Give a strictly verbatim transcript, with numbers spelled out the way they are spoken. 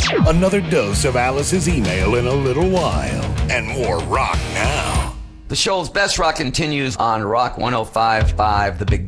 Another dose of Alice's email in a little while. And more rock now. The show's best rock continues on Rock one oh five point five, The Big